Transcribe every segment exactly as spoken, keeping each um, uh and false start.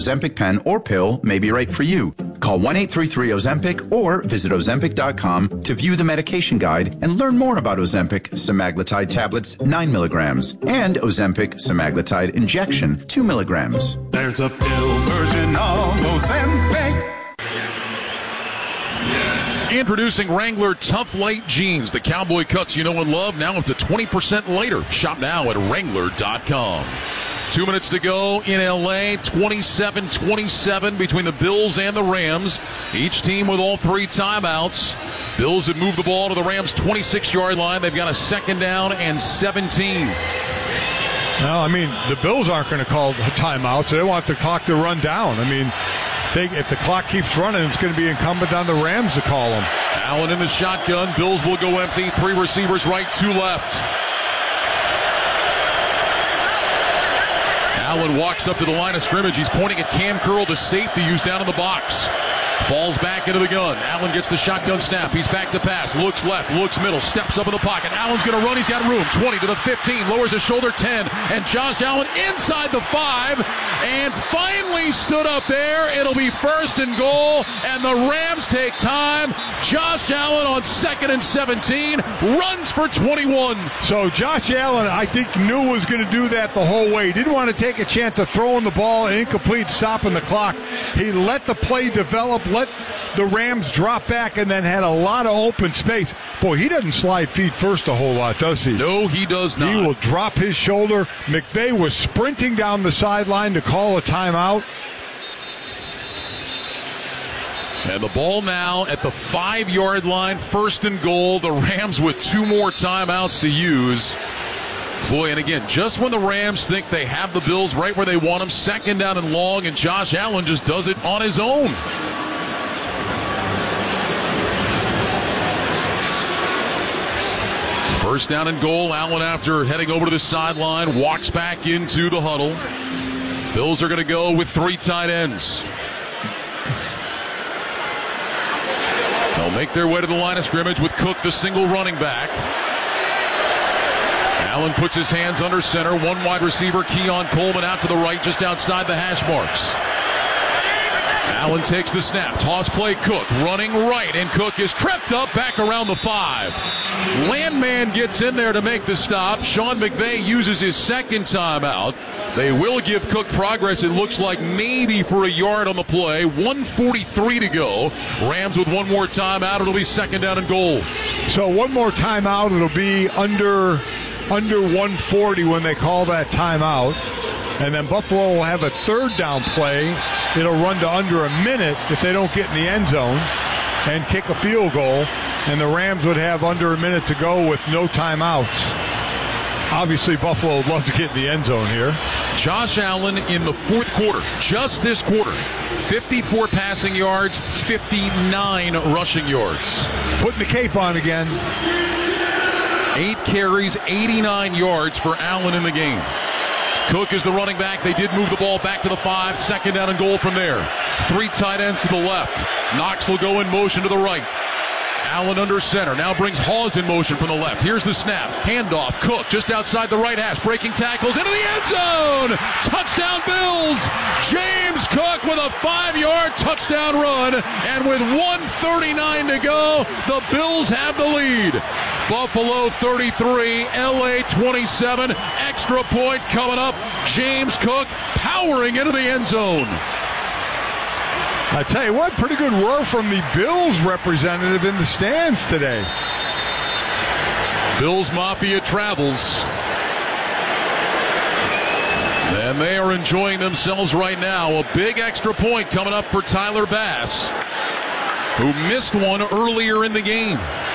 Ozempic pen or pill may be right for you. Call one eight three three Ozempic or visit Ozempic dot com to view the medication guide and learn more about Ozempic semaglutide tablets nine milligrams and Ozempic semaglutide injection two milligrams. There's a pill version of Ozempic. Introducing Wrangler Tough Light Jeans, the cowboy cuts you know and love, now up to twenty percent later. Shop now at Wrangler dot com. Two minutes to go in L A, twenty-seven twenty-seven between the Bills and the Rams. Each team with all three timeouts. Bills have moved the ball to the Rams' twenty-six-yard line. They've got a second down and seventeen. Well, I mean, the Bills aren't going to call timeouts. They want the clock to run down. I mean, they, if the clock keeps running, it's going to be incumbent on the Rams to call them. Allen in the shotgun. Bills will go empty. Three receivers right, two left. Allen walks up to the line of scrimmage. He's pointing at Cam Curl, the safety, who's down in the box. Falls back into the gun. Allen gets the shotgun snap. He's back to pass. Looks left, looks middle, steps up in the pocket. Allen's going to run. He's got room. twenty to the fifteen. Lowers his shoulder. ten. And Josh Allen inside the five. And finally stood up there. It'll be first and goal. And the Rams take time. Josh Allen on second and seventeen. Runs for twenty-one. So Josh Allen, I think, knew was going to do that the whole way. He didn't want to take a chance of throwing the ball incomplete, stopping the clock. He let the play develop, let the Rams drop back, and then had a lot of open space. Boy, he doesn't slide feet first a whole lot, does he? No, he does not. He will drop his shoulder. McVay was sprinting down the sideline to call a timeout. And the ball now at the five-yard line, first and goal. The Rams with two more timeouts to use. Boy, and again, just when the Rams think they have the Bills right where they want them, second down and long, and Josh Allen just does it on his own. First down and goal. Allen, after heading over to the sideline, walks back into the huddle. Bills are going to go with three tight ends. They'll make their way to the line of scrimmage with Cook, the single running back. Allen puts his hands under center. One wide receiver, Keon Coleman, out to the right, just outside the hash marks. Allen takes the snap. Toss play, Cook running right, and Cook is tripped up back around the five. Landman gets in there to make the stop. Sean McVay uses his second timeout. They will give Cook progress, it looks like, maybe for a yard on the play. one forty-three to go. Rams with one more timeout. It'll be second down and goal. So one more timeout. It'll be under under one forty when they call that timeout. And then Buffalo will have a third down play. It'll run to under a minute if they don't get in the end zone and kick a field goal. And the Rams would have under a minute to go with no timeouts. Obviously, Buffalo would love to get in the end zone here. Josh Allen in the fourth quarter, just this quarter, fifty-four passing yards, fifty-nine rushing yards. Putting the cape on again. Eight carries, eighty-nine yards for Allen in the game. Cook is the running back. They did move the ball back to the five. Second down and goal from there. Three tight ends to the left. Knox will go in motion to the right. Allen under center. Now brings Hawes in motion from the left. Here's the snap. Handoff. Cook just outside the right hash. Breaking tackles into the end zone. Touchdown Bills. James Cook with a five-yard touchdown run. And with one thirty-nine to go, the Bills have the lead. Buffalo thirty-three, L A twenty-seven. Extra point coming up. James Cook powering into the end zone. I tell you what, pretty good roar from the Bills representative in the stands today. Bills Mafia travels. And they are enjoying themselves right now. A big extra point coming up for Tyler Bass, who missed one earlier in the game.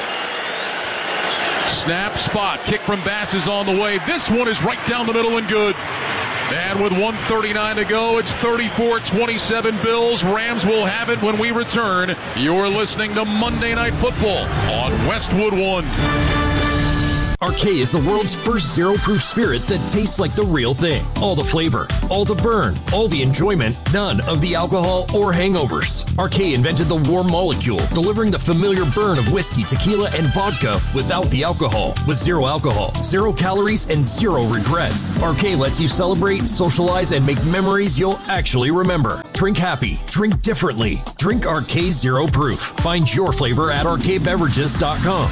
Snap, spot, kick from Bass is on the way. This one is right down the middle and good. And with one thirty-nine to go, it's thirty-four twenty-seven Bills. Rams will have it when we return. You're listening to Monday Night Football on Westwood One. R K is the world's first zero-proof spirit that tastes like the real thing. All the flavor, all the burn, all the enjoyment, none of the alcohol or hangovers. R K invented the warm molecule, delivering the familiar burn of whiskey, tequila, and vodka without the alcohol. With zero alcohol, zero calories, and zero regrets. R K lets you celebrate, socialize, and make memories you'll actually remember. Drink happy. Drink differently. Drink R K Zero Proof. Find your flavor at R K beverages dot com.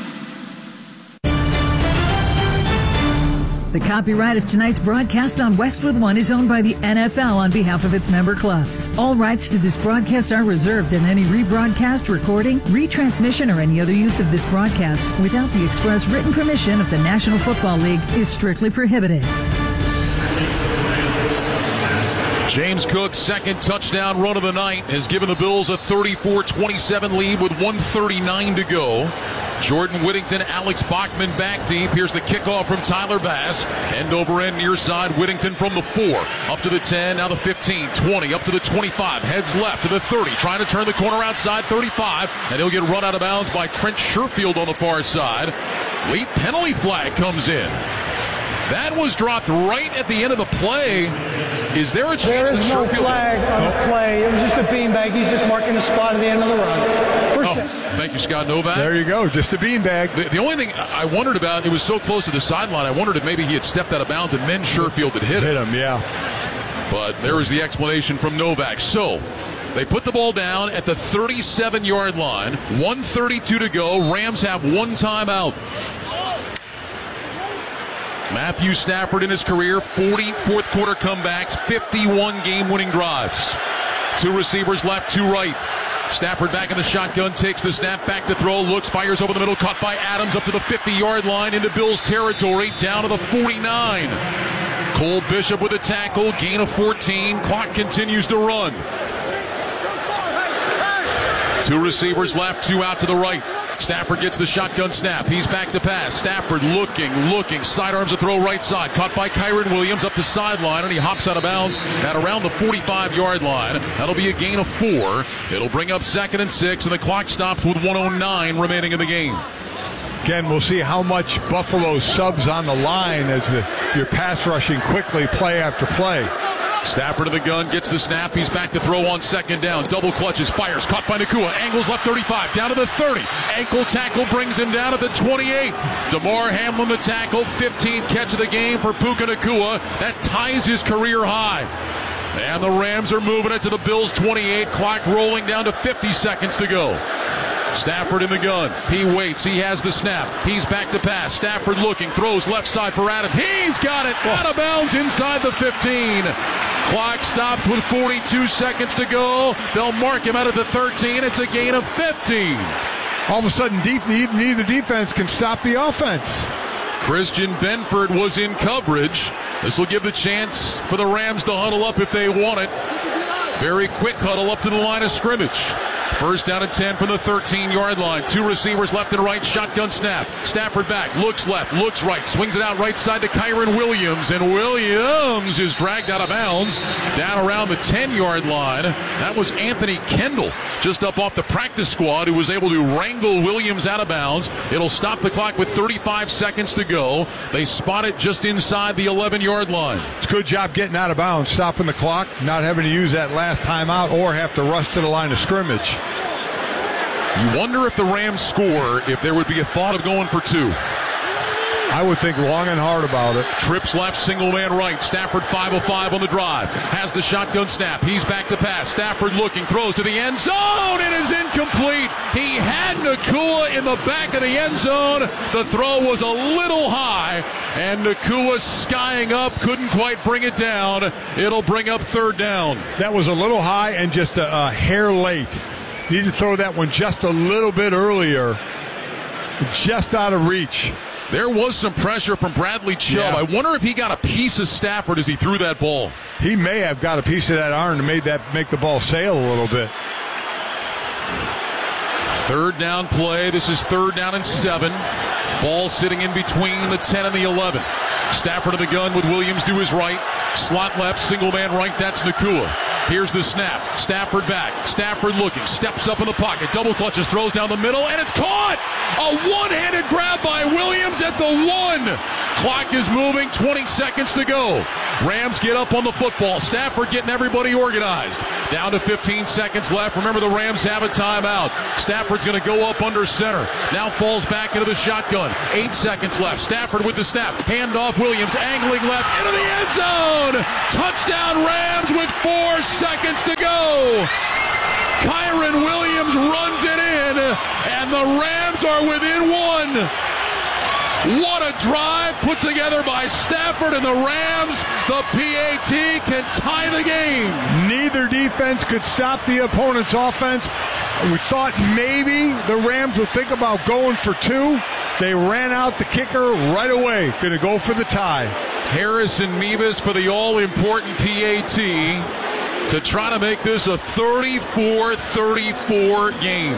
The copyright of tonight's broadcast on Westwood One is owned by the N F L on behalf of its member clubs. All rights to this broadcast are reserved, and any rebroadcast, recording, retransmission, or any other use of this broadcast without the express written permission of the National Football League is strictly prohibited. James Cook's second touchdown run of the night has given the Bills a thirty-four twenty-seven lead with one thirty-nine to go. Jordan Whittington, Alex Bachman back deep. Here's the kickoff from Tyler Bass. End over end near side. Whittington from the four. Up to the ten, now the fifteen, twenty, up to the twenty-five. Heads left to the thirty. Trying to turn the corner outside, thirty-five. And he'll get run out of bounds by Trent Sherfield on the far side. Late penalty flag comes in. That was dropped right at the end of the play. Is there a chance that Sherfield... There is no flag on the play. It was just a beanbag. He's just marking the spot at the end of the run. First oh, thank you, Scott Novak. There you go, just a beanbag. The, the only thing I wondered about, it was so close to the sideline, I wondered if maybe he had stepped out of bounds and then Sherfield had hit him. Hit him, yeah. But there was the explanation from Novak. So, they put the ball down at the thirty-seven-yard line. one thirty-two to go. Rams have one timeout. Matthew Stafford in his career, forty fourth quarter comebacks, fifty-one game-winning drives. Two receivers left, two right. Stafford back in the shotgun, takes the snap, back to throw, looks, fires over the middle, caught by Adams up to the fifty-yard line into Bills territory, down to the forty-nine. Cole Bishop with a tackle, gain of fourteen, clock continues to run. Two receivers left, two out to the right. Stafford gets the shotgun snap. He's back to pass. Stafford looking, looking. Sidearms a throw right side. Caught by Kyren Williams up the sideline, and he hops out of bounds at around the forty-five-yard line. That'll be a gain of four. It'll bring up second and six, and the clock stops with one oh nine remaining in the game. Again, we'll see how much Buffalo subs on the line as the, you're pass rushing quickly play after play. Stafford to the gun, gets the snap. He's back to throw on second down. Double clutches, fires, caught by Nacua. Angles left thirty-five, down to the thirty. Ankle tackle brings him down at the twenty-eight. DeMar Hamlin the tackle, fifteenth catch of the game for Puka Nacua. That ties his career high. And the Rams are moving it to the Bills' twenty-eight. Clock rolling down to fifty seconds to go. Stafford in the gun. He waits. He has the snap. He's back to pass. Stafford looking. Throws left side for Adams. He's got it. Out of bounds inside the fifteen. Clock stops with forty-two seconds to go. They'll mark him out of the thirteen. It's a gain of fifteen. All of a sudden, deep, neither defense can stop the offense. Christian Benford was in coverage. This will give the chance for the Rams to huddle up if they want it. Very quick huddle up to the line of scrimmage. First down and ten from the thirteen-yard line. Two receivers left and right. Shotgun snap. Stafford back. Looks left. Looks right. Swings it out right side to Kyren Williams. And Williams is dragged out of bounds down around the ten-yard line. That was Anthony Kendall just up off the practice squad who was able to wrangle Williams out of bounds. It'll stop the clock with thirty-five seconds to go. They spot it just inside the eleven-yard line. It's a good job getting out of bounds, stopping the clock, not having to use that last timeout or have to rush to the line of scrimmage. You wonder if the Rams score, if there would be a thought of going for two. I would think long and hard about it. Trips left, single man right. Stafford five oh five on the drive. Has the shotgun snap. He's back to pass. Stafford looking, throws to the end zone. It is incomplete. He had Nacua in the back of the end zone. The throw was a little high, and Nacua skying up, couldn't quite bring it down. It'll bring up third down. That was a little high and just a, a hair late. Needed to throw that one just a little bit earlier. Just out of reach. There was some pressure from Bradley Chubb. Yeah. I wonder if he got a piece of Stafford as he threw that ball. He may have got a piece of that arm to make that make the ball sail a little bit. Third down play. This is third down and seven. Ball sitting in between the ten and the eleven. Stafford to the gun with Williams to his right. Slot left, single man right. That's Nacua. Here's the snap. Stafford back. Stafford looking. Steps up in the pocket. Double clutches. Throws down the middle. And it's caught. A one-handed grab by Williams at the one. Clock is moving. twenty seconds to go. Rams get up on the football. Stafford getting everybody organized. Down to fifteen seconds left. Remember, the Rams have a timeout. Stafford's going to go up under center. Now falls back into the shotgun. Eight seconds left. Stafford with the snap. Handoff. Williams angling left into the end zone. Touchdown Rams with four seconds to go. Kyron Williams runs it in, and the Rams are within one. What a drive put together by Stafford and the Rams. The P A T can tie the game. Neither defense could stop the opponent's offense. We thought maybe the Rams would think about going for two. They ran out the kicker right away. Going to go for the tie. Harrison Mevis for the all-important P A T to try to make this a thirty-four thirty-four game.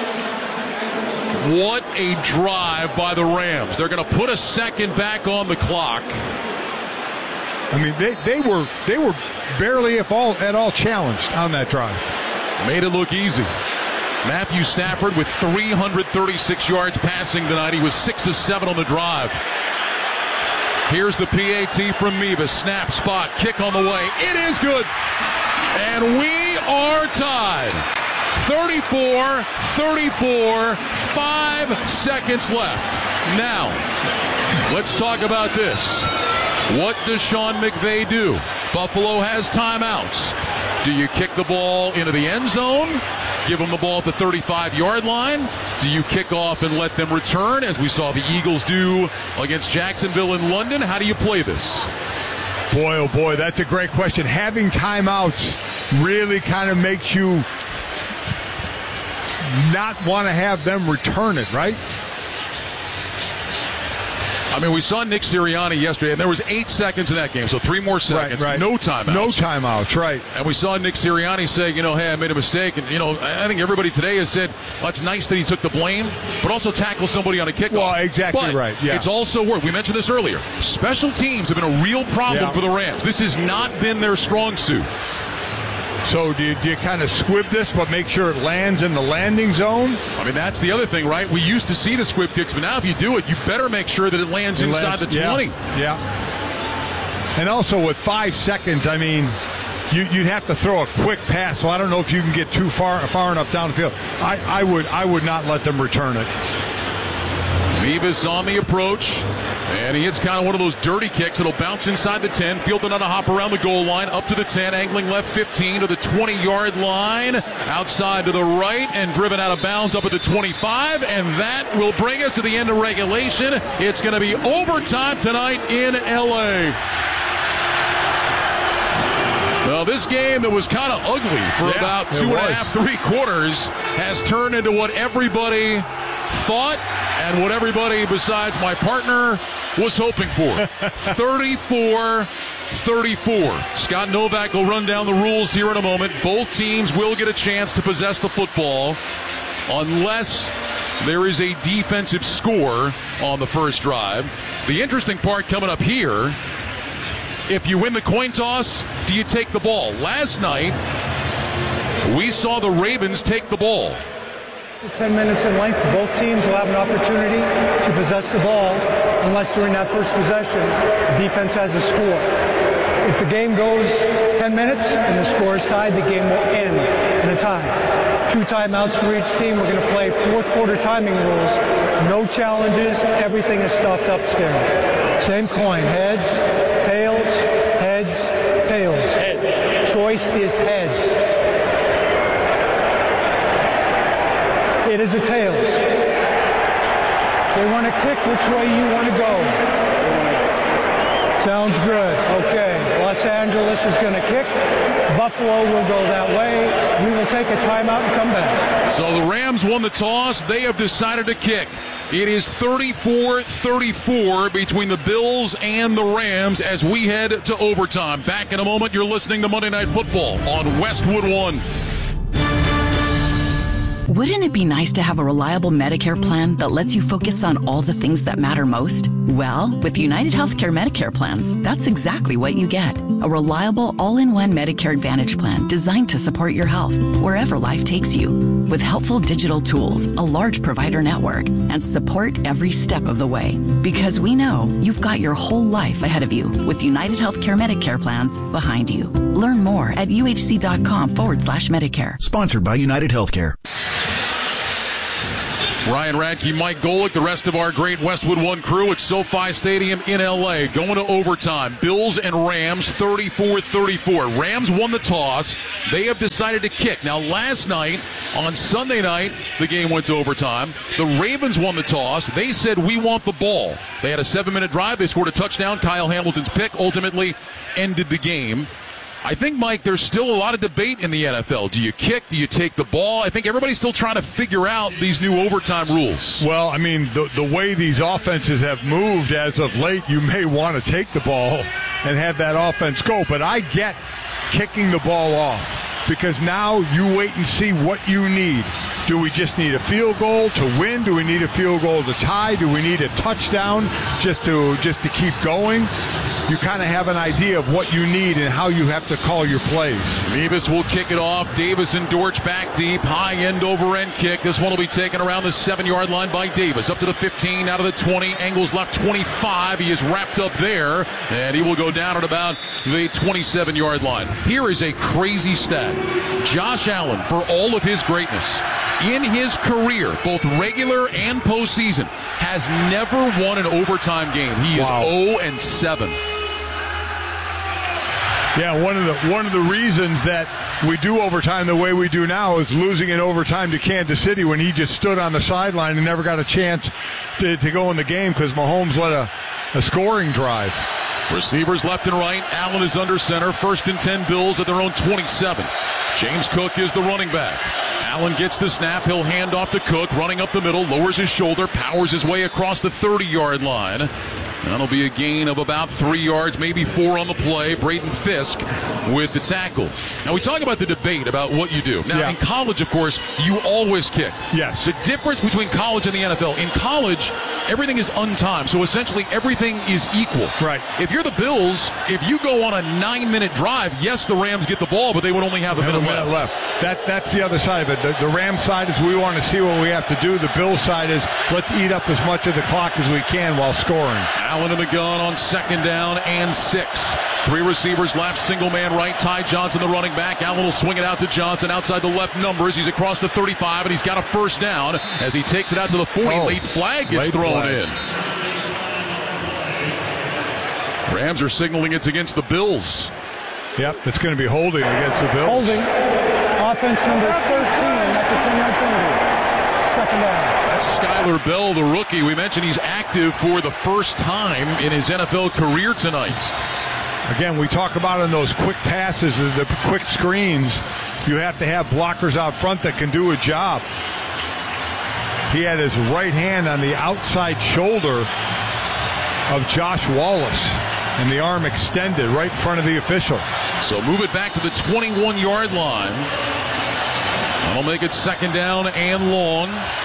What a drive by the Rams. They're going to put a second back on the clock. I mean, they, they were they were barely if all at all challenged on that drive. Made it look easy. Matthew Stafford with three hundred thirty-six yards passing tonight. He was six of seven on the drive. Here's the P A T from Mevis. Snap, spot, kick on the way. It is good. And we are tied. thirty-four thirty-four, five seconds left. Now, let's talk about this. What does Sean McVay do? Buffalo has timeouts. Do you kick the ball into the end zone? Give them the ball at the thirty-five-yard line? Do you kick off and let them return, as we saw the Eagles do against Jacksonville in London? How do you play this? Boy, oh boy, that's a great question. Having timeouts really kind of makes you not want to have them return it, right? I mean, we saw Nick Sirianni yesterday, and there was eight seconds in that game, so three more seconds. Right, right. No timeouts. No timeouts, right. And we saw Nick Sirianni say, you know, hey, I made a mistake. And, you know, I think everybody today has said, well, it's nice that he took the blame, but also tackle somebody on a kickoff. Well, exactly but right, yeah. It's also worked. We mentioned this earlier. Special teams have been a real problem yeah. for the Rams. This has not been their strong suit. So do you, do you kind of squib this, but make sure it lands in the landing zone? I mean, that's the other thing, right? We used to see the squib kicks, but now if you do it, you better make sure that it lands it inside lands, the twenty. Yeah, yeah. And also with five seconds, I mean, you, you'd have to throw a quick pass, so I don't know if you can get too far far enough down the field. I, I would I would not let them return it. Mevis on the approach, and he hits kind of one of those dirty kicks. It'll bounce inside the ten, fielded on a hop around the goal line, up to the ten, angling left fifteen to the twenty-yard line, outside to the right, and driven out of bounds up at the twenty-five, and that will bring us to the end of regulation. It's going to be overtime tonight in L A. Well, this game that was kind of ugly for yeah, about two and a half, three quarters has turned into what everybody thought and what everybody besides my partner was hoping for. thirty-four thirty-four. Scott Novak will run down the rules here in a moment. Both teams will get a chance to possess the football unless there is a defensive score on the first drive. The interesting part coming up here, if you win the coin toss, do you take the ball? Last night, we saw the Ravens take the ball. Ten minutes in length, both teams will have an opportunity to possess the ball unless during that first possession, the defense has a score. If the game goes ten minutes and the score is tied, the game will end in a tie. Two timeouts for each team. We're going to play fourth quarter timing rules. No challenges. Everything is stuffed upstairs. Same coin. Heads, tails, heads, tails. Heads. Choice is heads. It is a tails. They want to kick which way you want to go. Sounds good. Okay. Los Angeles is going to kick. Buffalo will go that way. We will take a timeout and come back. So the Rams won the toss. They have decided to kick. It is thirty-four thirty-four between the Bills and the Rams as we head to overtime. Back in a moment. You're listening to Monday Night Football on Westwood One. Wouldn't it be nice to have a reliable Medicare plan that lets you focus on all the things that matter most? Well, with United Healthcare Medicare plans, that's exactly what you get. A reliable all-in-one Medicare Advantage plan designed to support your health wherever life takes you. With helpful digital tools, a large provider network, and support every step of the way. Because we know you've got your whole life ahead of you with United Healthcare Medicare plans behind you. Learn more at uhc.com forward slash Medicare. Sponsored by United Healthcare. Ryan Radke, Mike Golick, the rest of our great Westwood One crew at SoFi Stadium in L A. Going to overtime. Bills and Rams, thirty-four thirty-four. Rams won the toss. They have decided to kick. Now, last night, on Sunday night, the game went to overtime. The Ravens won the toss. They said, we want the ball. They had a seven-minute drive. They scored a touchdown. Kyle Hamilton's pick ultimately ended the game. I think, Mike, there's still a lot of debate in the N F L. Do you kick? Do you take the ball? I think everybody's still trying to figure out these new overtime rules. Well, I mean, the, the way these offenses have moved as of late, you may want to take the ball and have that offense go. But I get kicking the ball off because now you wait and see what you need. Do we just need a field goal to win? Do we need a field goal to tie? Do we need a touchdown just to just to keep going? You kind of have an idea of what you need and how you have to call your plays. Mevis will kick it off. Davis and Dortch back deep. High end over end kick. This one will be taken around the seven-yard line by Davis. Up to the fifteen, out of the twenty. Angles left twenty-five. He is wrapped up there, and he will go down at about the twenty-seven-yard line. Here is a crazy stat. Josh Allen, for all of his greatness, in his career, both regular and postseason, has never won an overtime game. He is wow. oh and seven. Yeah, one of the one of the reasons that we do overtime the way we do now is losing in overtime to Kansas City when he just stood on the sideline and never got a chance to, to go in the game because Mahomes led a, a scoring drive. Receivers left and right. Allen is under center. First and ten Bills at their own twenty-seven. James Cook is the running back. Allen gets the snap. He'll hand off to Cook, running up the middle, lowers his shoulder, powers his way across the thirty-yard line. That'll be a gain of about three yards, maybe four on the play. Braden Fisk with the tackle. Now, we talk about the debate about what you do. Now, yeah. in college, of course, you always kick. Yes. The difference between college and the N F L, in college, everything is untimed, so essentially everything is equal. Right. If you're the Bills, if you go on a nine-minute drive, yes, the Rams get the ball, but they would only have a, have minute, a minute left. left. That That's the other side of it. The, the Rams side is we want to see what we have to do. The Bills side is let's eat up as much of the clock as we can while scoring. Allen in the gun on second down and six. Three receivers left, single man right. Ty Johnson, the running back. Allen will swing it out to Johnson outside the left numbers. He's across the thirty-five, and he's got a first down as he takes it out to the forty. Oh, late flag gets thrown flag. in. Rams are signaling it's against the Bills. Yep, it's going to be holding against the Bills. Holding. Offense number thirteen. That's a ten-yard penalty. Second down. That's Skyler Bell, the rookie. We mentioned he's active for the first time in his N F L career tonight. Again, we talk about in those quick passes, the quick screens, you have to have blockers out front that can do a job. He had his right hand on the outside shoulder of Josh Wallace, and the arm extended right in front of the official. So move it back to the twenty-one-yard line. That'll make it second down and long.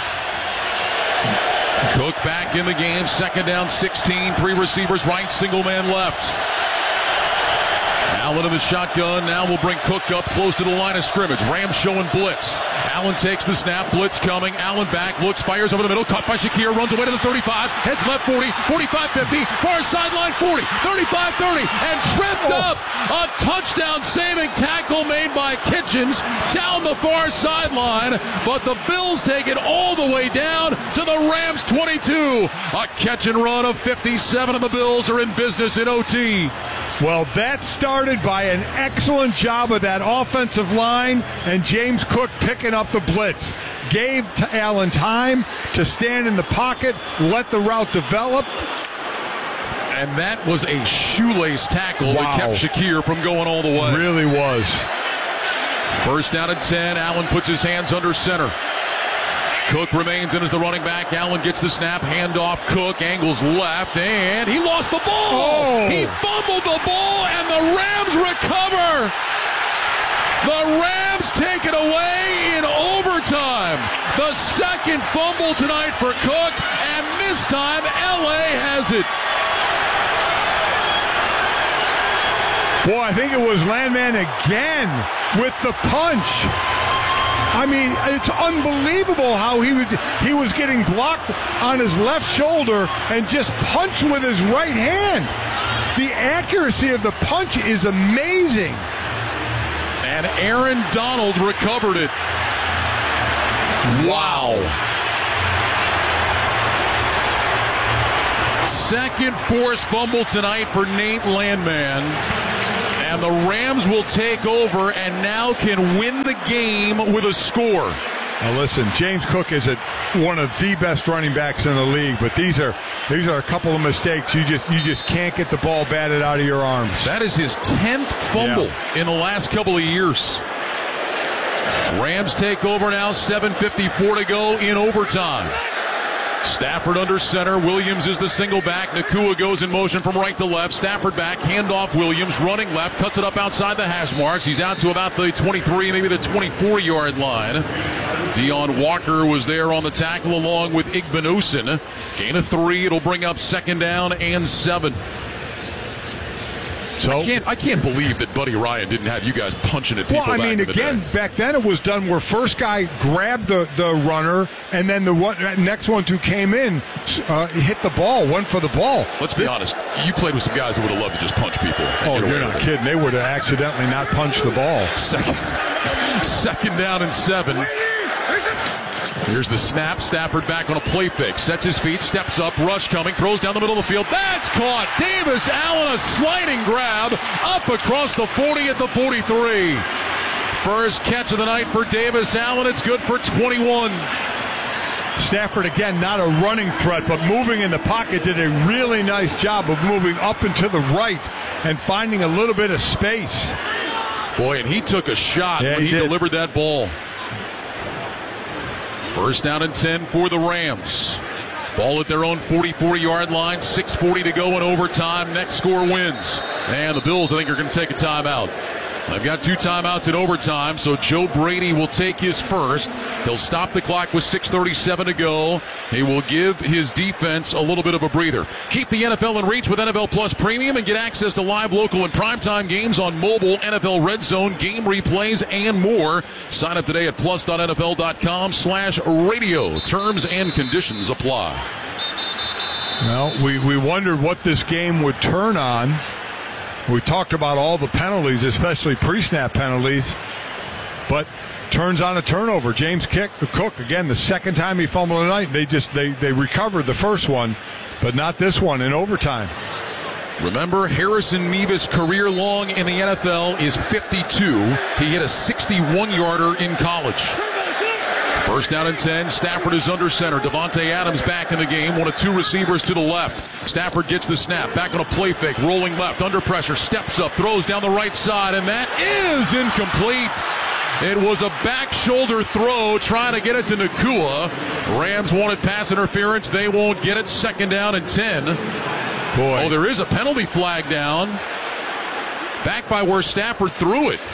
Cook back in the game, second down, sixteen, three receivers right, single man left. Allen in the shotgun, now will bring Cook up close to the line of scrimmage. Rams showing blitz. Allen takes the snap, blitz coming. Allen back, looks, fires over the middle, caught by Shakir, runs away to the thirty-five, heads left forty, forty-five fifty, far sideline forty, thirty-five thirty, and tripped oh. up. A touchdown saving tackle made by Kitchens down the far sideline, but the Bills take it all the way down to the Rams twenty-two. A catch and run of fifty-seven, and the Bills are in business in O T. Well, that started by an excellent job of that offensive line and James Cook picking up the blitz. Gave Allen time to stand in the pocket, let the route develop. And that was a shoelace tackle wow. that kept Shakir from going all the way. It really was. First down at ten. Allen puts his hands under center. Cook remains in as the running back. Allen gets the snap, handoff. Cook angles left, and he lost the ball. Oh. He fumbled the ball, and the Rams recover. The Rams take it away in overtime. The second fumble tonight for Cook, and this time L A has it. Boy, I think it was Landman again with the punch. I mean, it's unbelievable how he was he was getting blocked on his left shoulder and just punched with his right hand. The accuracy of the punch is amazing. And Aaron Donald recovered it. Wow. Second forced fumble tonight for Nate Landman. And the Rams will take over and now can win the game with a score. Now listen, James Cook is a, one of the best running backs in the league, but these are these are a couple of mistakes. You just you just can't get the ball batted out of your arms. That is his tenth fumble yeah. in the last couple of years. Rams take over now, seven fifty-four to go in overtime. Stafford under center. Williams is the single back. Nacua goes in motion from right to left. Stafford back. Handoff Williams. Running left. Cuts it up outside the hash marks. He's out to about the twenty-three, maybe the twenty-four-yard line. Deion Walker was there on the tackle along with Igbinosun. Gain of three. It'll bring up second down and seven. So I can't, I can't believe that Buddy Ryan didn't have you guys punching at people. Well, I back mean, in the again, day. back then it was done where first guy grabbed the, the runner, and then the one, next one who came in uh, hit the ball, went for the ball. Let's be honest. You played with some guys that would have loved to just punch people. Oh, you're not kidding. They would have accidentally not punched the ball. Second, second down and seven. Here's the snap. Stafford back on a play fake. Sets his feet, steps up, rush coming, throws down the middle of the field. That's caught. Davis Allen, a sliding grab up across the forty at the forty-three. First catch of the night for Davis Allen. It's good for twenty-one. Stafford, again, not a running threat, but moving in the pocket, did a really nice job of moving up and to the right and finding a little bit of space. Boy, and he took a shot yeah, when he, he delivered that ball. First down and ten for the Rams. Ball at their own forty-four-yard line. six forty to go in overtime. Next score wins. And the Bills, I think, are going to take a timeout. They've got two timeouts in overtime, so Joe Brady will take his first. He'll stop the clock with six thirty-seven to go. He will give his defense a little bit of a breather. Keep the N F L in reach with N F L Plus Premium and get access to live, local, and primetime games on mobile, N F L Red Zone, game replays, and more. Sign up today at plus.nfl.com slash radio. Terms and conditions apply. Well, we, we wondered what this game would turn on. We talked about all the penalties, especially pre-snap penalties, but turns on a turnover. James Cook, again, the second time he fumbled tonight. They just they, they recovered the first one, but not this one in overtime. Remember, Harrison Mevis' career long in the N F L is fifty-two. He hit a sixty-one-yarder in college. First down and ten. Stafford is under center. Devontae Adams back in the game. One of two receivers to the left. Stafford gets the snap. Back on a play fake. Rolling left. Under pressure. Steps up. Throws down the right side. And that is incomplete. It was a back shoulder throw trying to get it to Nacua. Rams wanted pass interference. They won't get it. Second down and ten. Boy. Oh, there is a penalty flag down. Back by where Stafford threw it.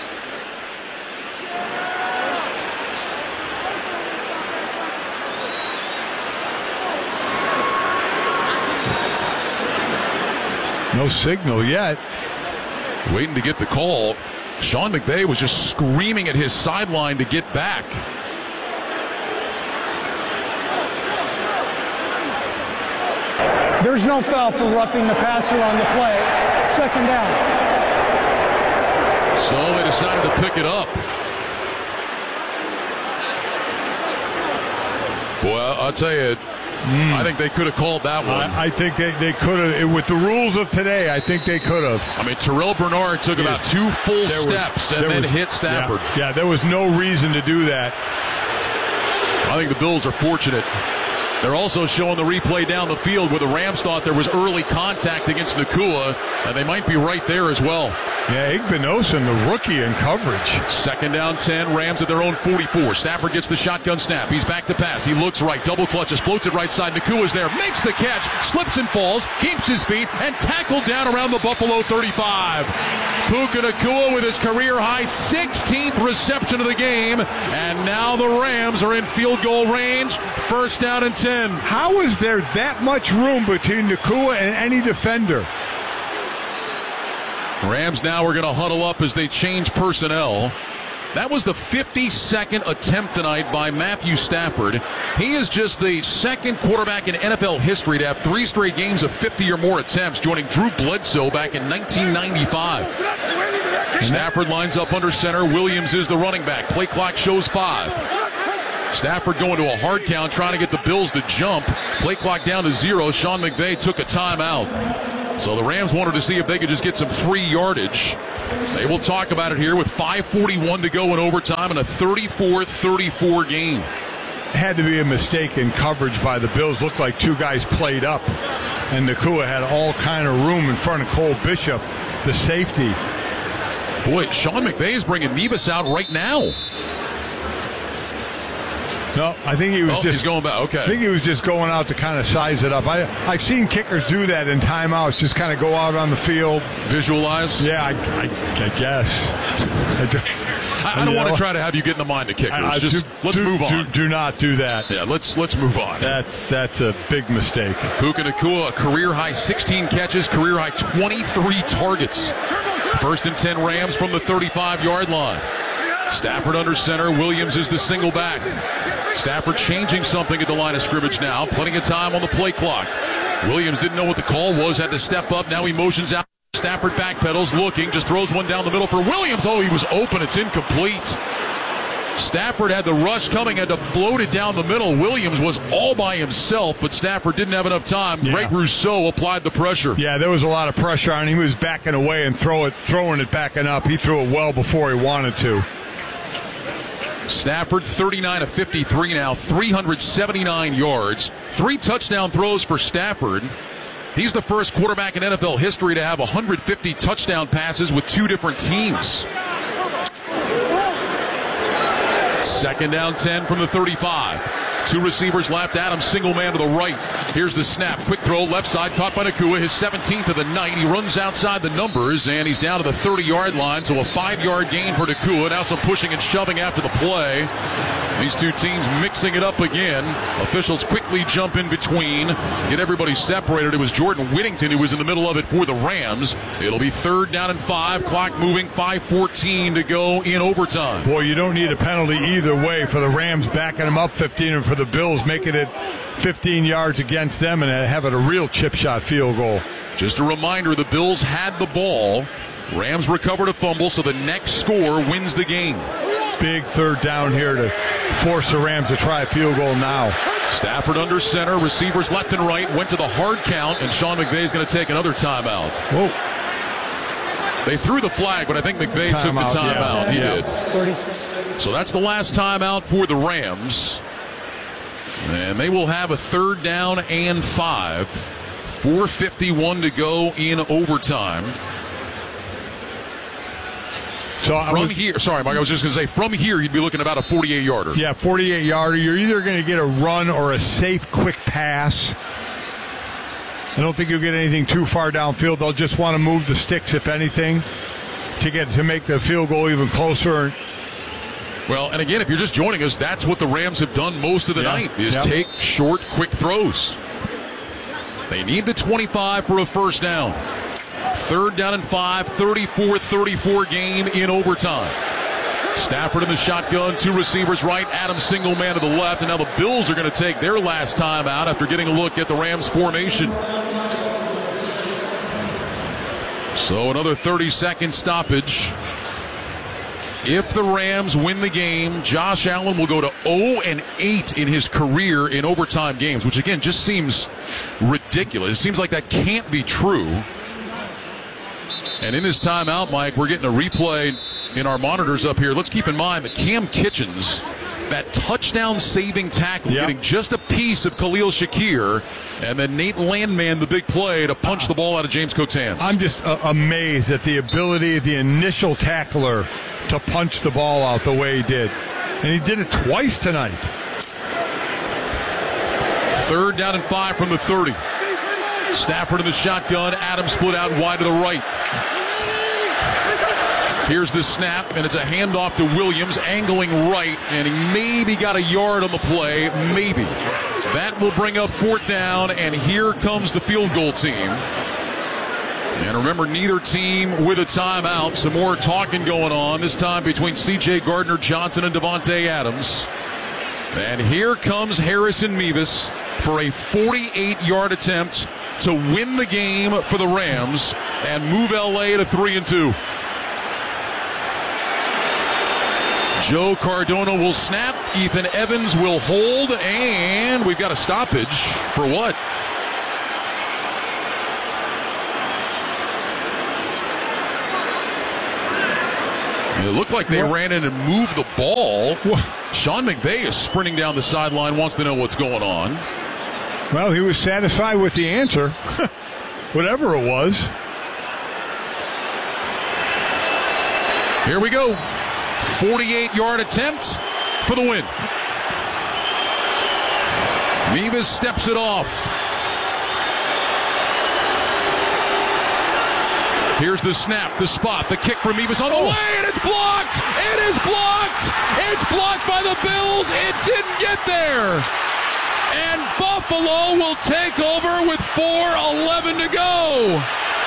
No signal yet. Waiting to get the call. Sean McVay was just screaming at his sideline to get back. There's no foul for roughing the passer on the play. Second down. So they decided to pick it up. Boy, I'll tell you, Mm. I think they could have called that one. I, I think they, they could have. With the rules of today, I think they could have. I mean, Terrell Bernard took yes. about two full there steps was, and then was, hit Stafford. Yeah, yeah, there was no reason to do that. I think the Bills are fortunate. They're also showing the replay down the field where the Rams thought there was early contact against Nacua, and they might be right there as well. Yeah, Igbinosun, the rookie in coverage. Second down ten, Rams at their own forty-four. Stafford gets the shotgun snap. He's back to pass. He looks right, double clutches, floats it right side. Nakua's there, makes the catch, slips and falls, keeps his feet, and tackled down around the Buffalo thirty-five. Puka Nacua with his career-high sixteenth reception of the game, and now the Rams are in field goal range, first down and ten. How is there that much room between Nacua and any defender? Rams now are going to huddle up as they change personnel. That was the fifty-second attempt tonight by Matthew Stafford. He is just the second quarterback in N F L history to have three straight games of fifty or more attempts, joining Drew Bledsoe back in nineteen ninety-five. Stafford lines up under center. Williams is the running back. Play clock shows five. Stafford going to a hard count, trying to get the Bills to jump. Play clock down to zero. Sean McVay took a timeout. So the Rams wanted to see if they could just get some free yardage. They will talk about it here with five forty-one to go in overtime in a thirty-four thirty-four game. Had to be a mistake in coverage by the Bills. Looked like two guys played up, and Nacua had all kind of room in front of Cole Bishop, the safety. Boy, Sean McVay is bringing Nevis out right now. No, I think he was oh, just he's going back. Okay. I think he was just going out to kind of size it up. I, I've seen kickers do that in timeouts, just kind of go out on the field. Visualize? Yeah, I, I, I guess. I, do, I, I don't want to try to have you get in the mind of kickers. I, I, just do, let's do, move on. Do, do not do that. Yeah, let's let's move on. That's that's a big mistake. Puka Nacua, a career-high sixteen catches, career-high twenty-three targets. First and ten Rams from the thirty-five-yard line. Stafford under center. Williams is the single back. Stafford changing something at the line of scrimmage now. Plenty of time on the play clock. Williams didn't know what the call was, had to step up. Now he motions out. Stafford backpedals, looking, just throws one down the middle for Williams. Oh, he was open. It's incomplete. Stafford had the rush coming, had to float it down the middle. Williams was all by himself, but Stafford didn't have enough time. Yeah. Greg Rousseau applied the pressure. Yeah, there was a lot of pressure on him. He was backing away and throw it, throwing it backing up. He threw it well before he wanted to. Stafford, thirty-nine of fifty-three now, three hundred seventy-nine yards. Three touchdown throws for Stafford. He's the first quarterback in N F L history to have one hundred fifty touchdown passes with two different teams. Second down ten from the thirty-five. Two receivers left. Adams single man to the right. Here's the snap. Quick throw left side. Caught by Nacua. His seventeenth of the night. He runs outside the numbers, and he's down to the thirty-yard line. So a five-yard gain for Nacua. Now some pushing and shoving after the play. These two teams mixing it up again. Officials quickly jump in between. Get everybody separated. It was Jordan Whittington who was in the middle of it for the Rams. It'll be third down and five. Clock moving. five fourteen to go in overtime. Boy, you don't need a penalty either way for the Rams backing them up fifteen and for the Bills making it fifteen yards against them and having a real chip shot field goal. Just a reminder, the Bills had the ball. Rams recovered a fumble, so the next score wins the game. Big third down here to force the Rams to try a field goal now. Stafford under center, receivers left and right, went to the hard count, and Sean McVay is going to take another timeout. Whoa. They threw the flag, but I think McVay time took the timeout. Yeah. He yeah. did. So that's the last timeout for the Rams. And they will have a third down and five. four fifty-one to go in overtime. So from was, here, sorry, Mike, I was just going to say, from here, you'd be looking about a forty-eight yarder. Yeah, forty-eight yarder. You're either going to get a run or a safe, quick pass. I don't think you'll get anything too far downfield. They'll just want to move the sticks, if anything, to get to make the field goal even closer. Well, and again, if you're just joining us, that's what the Rams have done most of the yeah. night, is yep. take short, quick throws. They need the twenty-five for a first down. Third down and five, thirty-four thirty-four game in overtime. Stafford in the shotgun, two receivers right, Adams single man to the left, and now the Bills are going to take their last time out after getting a look at the Rams formation. So another thirty-second stoppage. If the Rams win the game, Josh Allen will go to oh and eight in his career in overtime games, which again just seems ridiculous. It seems like that can't be true. And in this timeout, Mike, we're getting a replay in our monitors up here. Let's keep in mind that Cam Kitchens, that touchdown-saving tackle, yep. getting just a piece of Khalil Shakir, and then Nate Landman, the big play, to punch the ball out of James Cook's hands. I'm just uh, amazed at the ability of the initial tackler to punch the ball out the way he did. And he did it twice tonight. Third down and five from the thirty. Stafford in the shotgun. Adams split out wide to the right. Here's the snap, and it's a handoff to Williams, angling right, and he maybe got a yard on the play, maybe. That will bring up fourth down, and here comes the field goal team. And remember, neither team with a timeout. Some more talking going on, this time between C J Gardner-Johnson and Davante Adams. And here comes Harrison Mevis for a forty-eight-yard attempt to win the game for the Rams and move L A to three and two. Joe Cardona will snap. Ethan Evans will hold. And we've got a stoppage for what? It looked like they what? ran in and moved the ball. What? Sean McVay is sprinting down the sideline, wants to know what's going on. Well, he was satisfied with the answer, whatever it was. Here we go. forty-eight-yard attempt for the win. Mevis steps it off. Here's the snap, the spot, the kick from Mevis on the oh. way, and it's blocked! It is blocked! It's blocked by the Bills. It didn't get there. And Buffalo will take over with four eleven to go.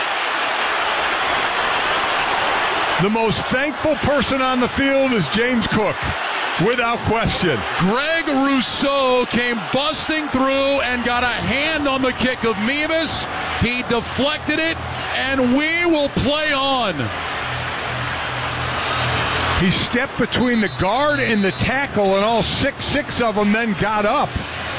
The most thankful person on the field is James Cook, without question. Greg Rousseau came busting through and got a hand on the kick of Mevis. He deflected it, and we will play on. He stepped between the guard and the tackle, and all six, six of them then got up.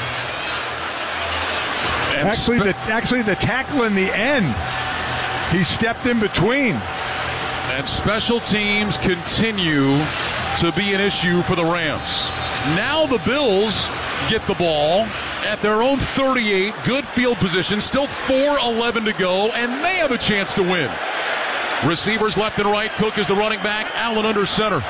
And actually, spe- the actually the tackle in the end, he stepped in between. And special teams continue to be an issue for the Rams. Now the Bills get the ball at their own thirty-eight, good field position, still four eleven to go, and they have a chance to win. Receivers left and right. Cook is the running back. Allen under center.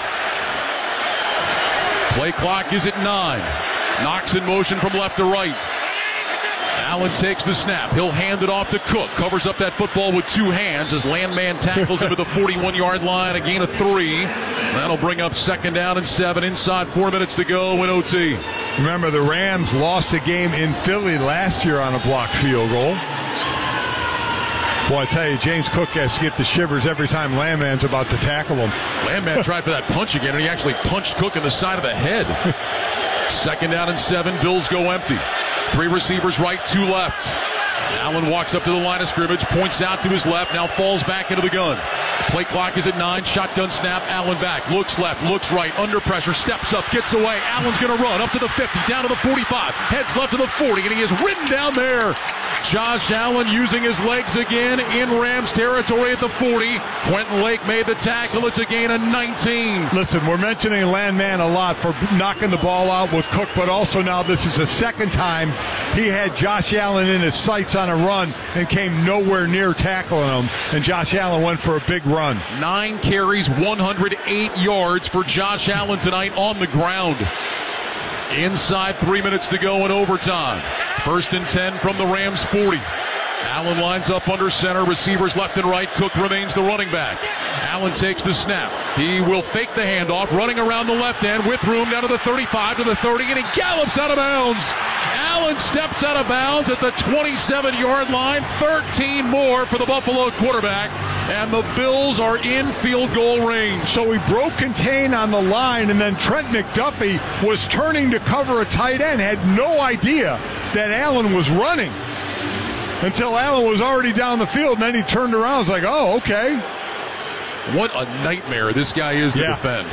Play clock is at nine. Knox in motion from left to right. Allen takes the snap. He'll hand it off to Cook. Covers up that football with two hands as Landman tackles him to the forty-one-yard line. A gain of three. That'll bring up second down and seven. Inside four minutes to go in O T. Remember, the Rams lost a game in Philly last year on a blocked field goal. Well, I tell you, James Cook has to get the shivers every time Landman's about to tackle him. Landman tried for that punch again, and he actually punched Cook in the side of the head. Second down and seven. Bills go empty. Three receivers right, two left. Allen walks up to the line of scrimmage, points out to his left, now falls back into the gun. Play clock is at nine, shotgun snap, Allen back, looks left, looks right, under pressure, steps up, gets away. Allen's going to run up to the fifty, down to the forty-five, heads left to the forty, and he is ridden down there. Josh Allen using his legs again in Rams territory at the forty. Quentin Lake made the tackle. It's a gain of nineteen. Listen, we're mentioning Landman a lot for knocking the ball out with Cook, but also now this is the second time he had Josh Allen in his sights on a run and came nowhere near tackling him, and Josh Allen went for a big run. Nine carries, one hundred eight yards for Josh Allen tonight on the ground. Inside three minutes to go in overtime. First and ten from the Rams forty. Allen lines up under center, receivers left and right. Cook remains the running back. Allen takes the snap. He will fake the handoff, running around the left end with room down to the thirty-five, to the thirty, and he gallops out of bounds. Allen steps out of bounds at the twenty-seven-yard line. thirteen more for the Buffalo quarterback, and the Bills are in field goal range. So he broke contain on the line, and then Trent McDuffie was turning to cover a tight end, had no idea that Allen was running until Allen was already down the field, and then he turned around and was like, oh, okay. What a nightmare this guy is to yeah. defend.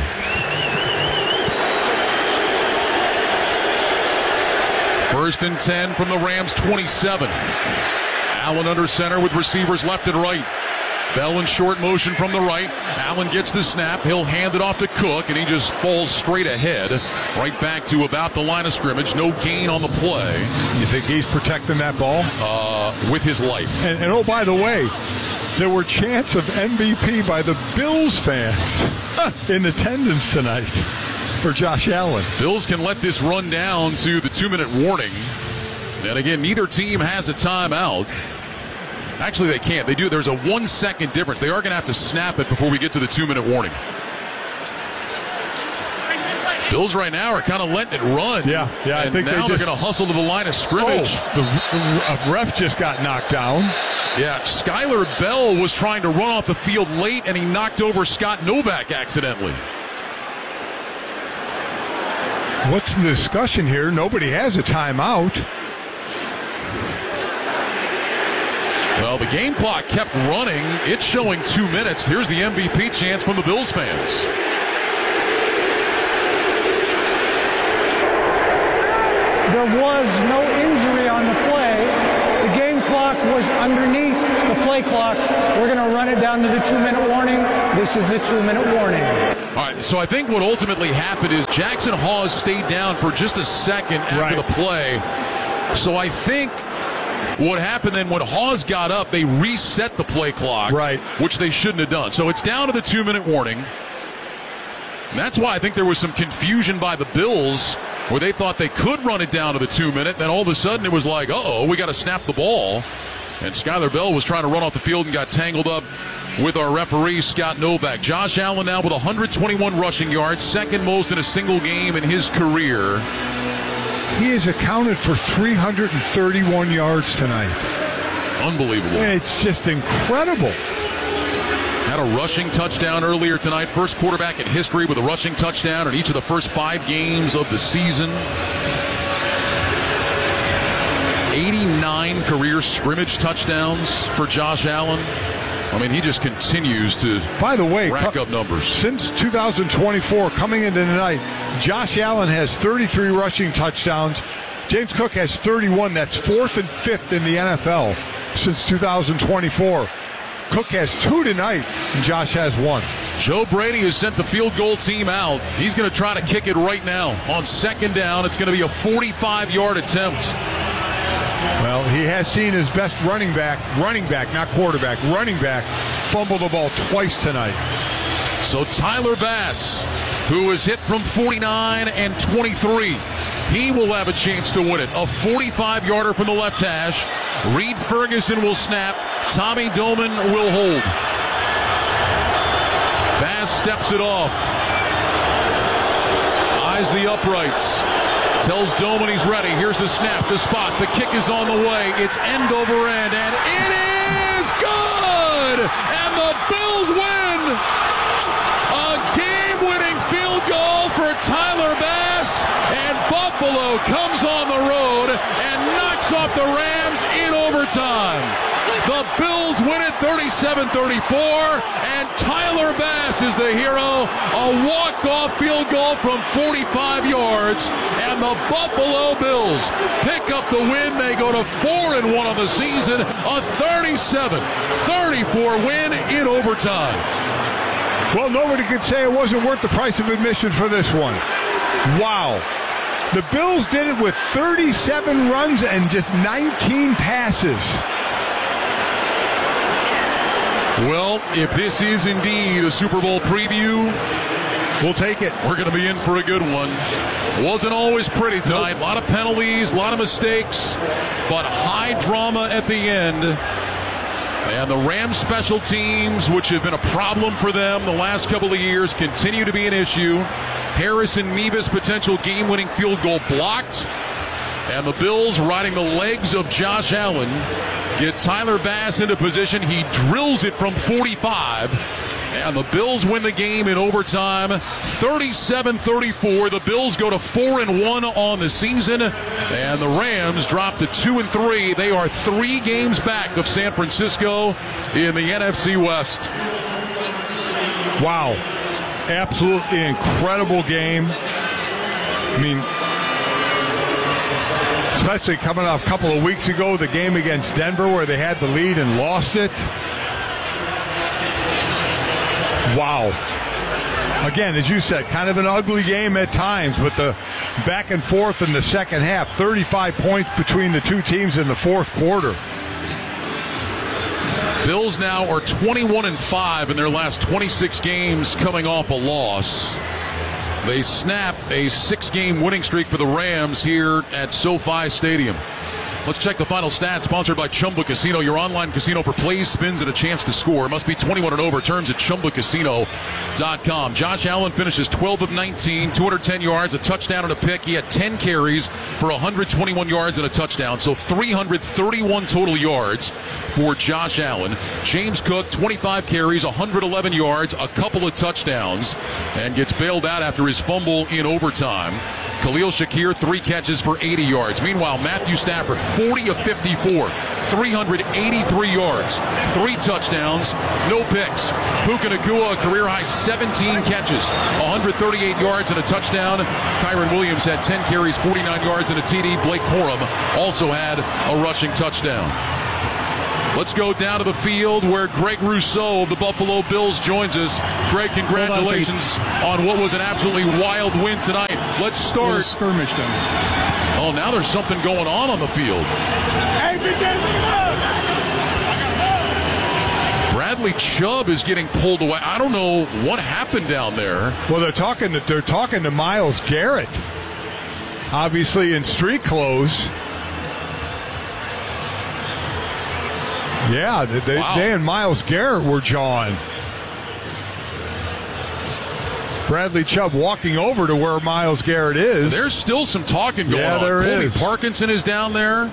First and ten from the Rams twenty-seven. Allen under center with receivers left and right. Bell in short motion from the right. Allen gets the snap. He'll hand it off to Cook, and he just falls straight ahead, right back to about the line of scrimmage. No gain on the play. You think he's protecting that ball? Uh, with his life. And, and oh, by the way, there were chants of M V P by the Bills fans in attendance tonight for Josh Allen. Bills can let this run down to the two-minute warning. And again, neither team has a timeout. Actually, they can't. They do. There's a one-second difference. They are going to have to snap it before we get to the two-minute warning. Bills right now are kind of letting it run. Yeah, yeah. I and think now they they're just, going to hustle to the line of scrimmage. Oh, the ref just got knocked down. Yeah, Skylar Bell was trying to run off the field late, and he knocked over Scott Novak accidentally. What's the discussion here? Nobody has a timeout. Well, the game clock kept running. It's showing two minutes. Here's the M V P chance from the Bills fans. There was no injury on the play. The game clock was underneath the play clock. We're going to run it down to the two-minute warning. This is the two-minute warning. All right, so I think what ultimately happened is Jackson Hawes stayed down for just a second after right. the play. So I think what happened then when Hawes got up, they reset the play clock, right. which they shouldn't have done. So it's down to the two-minute warning. And that's why I think there was some confusion by the Bills where they thought they could run it down to the two-minute. Then all of a sudden it was like, uh-oh, we got to snap the ball. And Skylar Bell was trying to run off the field and got tangled up with our referee, Scott Novak. Josh Allen now with one hundred twenty-one rushing yards, second most in a single game in his career. He has accounted for three hundred thirty-one yards tonight. Unbelievable. It's just incredible. Had a rushing touchdown earlier tonight. First quarterback in history with a rushing touchdown in each of the first five games of the season. eighty-nine career scrimmage touchdowns for Josh Allen. I mean, he just continues to By the way, rack co- up numbers. Since two thousand twenty-four, coming into tonight, Josh Allen has thirty-three rushing touchdowns. James Cook has thirty-one. That's fourth and fifth in the N F L since two thousand twenty-four. Cook has two tonight, and Josh has one. Joe Brady has sent the field goal team out. He's going to try to kick it right now. On second down, it's going to be a forty-five-yard attempt. Well, he has seen his best running back, running back, not quarterback, running back, fumble the ball twice tonight. So Tyler Bass, who was hit from forty-nine and twenty-three, he will have a chance to win it. A forty-five-yarder from the left hash. Reed Ferguson will snap. Tommy Doman will hold. Bass steps it off. Eyes the uprights. Tells Doman he's ready. Here's the snap, the spot. The kick is on the way. It's end over end, and it is good! And the Bills win! A game-winning field goal for Tyler Bass, and Buffalo comes on the road and knocks off the Rams in overtime. The Bills win it thirty-seven thirty-four, and Tyler Bass is the hero. A walk-off field goal from forty-five yards, and the Buffalo Bills pick up the win. They go to four and one on the season, a thirty-seven thirty-four win in overtime. Well, nobody could say it wasn't worth the price of admission for this one. Wow. The Bills did it with thirty-seven runs and just nineteen passes. Well, if this is indeed a Super Bowl preview, we'll take it. We're going to be in for a good one. Wasn't always pretty tonight. Nope. A lot of penalties, a lot of mistakes, but high drama at the end. And the Rams special teams, which have been a problem for them the last couple of years, continue to be an issue. Harrison Mevis' potential game-winning field goal blocked. And the Bills, riding the legs of Josh Allen, get Tyler Bass into position. He drills it from forty-five. And the Bills win the game in overtime, thirty-seven thirty-four. The Bills go to four and one on the season, and the Rams drop to two and three. They are three games back of San Francisco in the N F C West. Wow. Absolutely incredible game. I mean, especially coming off a couple of weeks ago, the game against Denver where they had the lead and lost it. Wow. Again, as you said, kind of an ugly game at times, but the back and forth in the second half, thirty-five points between the two teams in the fourth quarter. Bills now are twenty-one and five in their last twenty-six games coming off a loss. They snap a six-game winning streak for the Rams here at SoFi Stadium. Let's check the final stats. Sponsored by Chumba Casino, your online casino for plays, spins, and a chance to score. Must be twenty-one and over. Terms at chumba casino dot com. Josh Allen finishes twelve of nineteen, two hundred ten yards, a touchdown and a pick. He had ten carries for one hundred twenty-one yards and a touchdown. So three hundred thirty-one total yards for Josh Allen. James Cook, twenty-five carries, one hundred eleven yards, a couple of touchdowns, and gets bailed out after his fumble in overtime. Khalil Shakir, three catches for eighty yards. Meanwhile, Matthew Stafford, forty of fifty-four, three hundred eighty-three yards, three touchdowns, no picks. Puka Nacua, a career-high seventeen catches, one hundred thirty-eight yards and a touchdown. Kyron Williams had ten carries, forty-nine yards and a T D. Blake Corum also had a rushing touchdown. Let's go down to the field where Greg Rousseau of the Buffalo Bills joins us. Greg, congratulations on what was an absolutely wild win tonight. Let's start. Skirmish down. Oh, now there's something going on on the field. Bradley Chubb is getting pulled away. I don't know what happened down there. Well, they're talking to, they're talking to Myles Garrett, obviously in street clothes. Yeah, they, wow. they and Myles Garrett were jawing. Bradley Chubb walking over to where Myles Garrett is. There's still some talking going yeah, on. there Colby is. Parkinson is down there.